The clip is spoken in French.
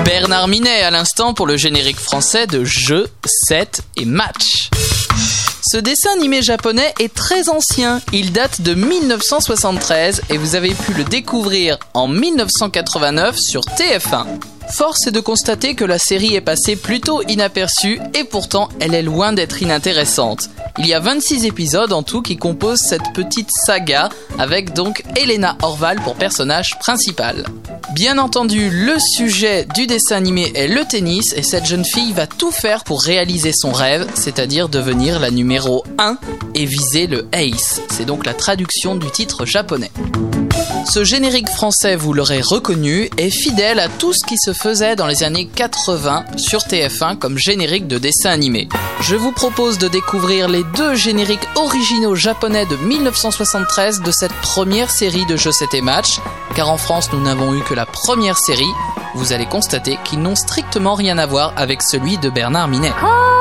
Bernard Minet à l'instant pour le générique français de Jeux, 7 et Match. Ce dessin animé japonais est très ancien, il date de 1973 et vous avez pu le découvrir en 1989 sur TF1. Force est de constater que la série est passée plutôt inaperçue et pourtant elle est loin d'être inintéressante. Il y a 26 épisodes en tout qui composent cette petite saga avec donc Elena Orval pour personnage principal. Bien entendu, le sujet du dessin animé est le tennis et cette jeune fille va tout faire pour réaliser son rêve, c'est-à-dire devenir la numéro 1 et viser le ace. C'est donc la traduction du titre japonais. Ce générique français, vous l'aurez reconnu, est fidèle à tout ce qui se faisait dans les années 80 sur TF1 comme générique de dessin animé. Je vous propose de découvrir les 2 génériques originaux japonais de 1973 de cette première série de Jeux 7 et Match, car en France nous n'avons eu que la première série. Vous allez constater qu'ils n'ont strictement rien à voir avec celui de Bernard Minet.